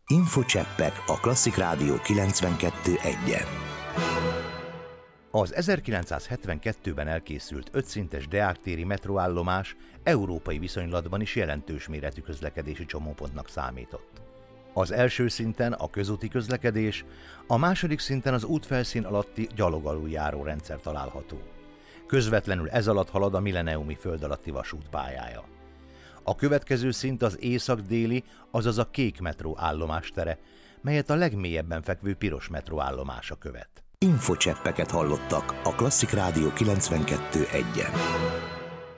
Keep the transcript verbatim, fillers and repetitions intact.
Infocseppek a Klasszik Rádió kilencvenkettő egyen. Az ezerkilencszázhetvenkettőben elkészült ötszintes deáktéri metróállomás európai viszonylatban is jelentős méretű közlekedési csomópontnak számított. Az első szinten a közúti közlekedés, a második szinten az útfelszín alatti gyalogaluljáró rendszer található. Közvetlenül ez alatt halad a milleniumi föld alatti vasút pályája. A következő szint az észak-déli, azaz a kék metró állomástere, melyet a legmélyebben fekvő piros metró állomása követ. Infocseppeket hallottak a Klasszik Rádió kilencvenkettő egyen.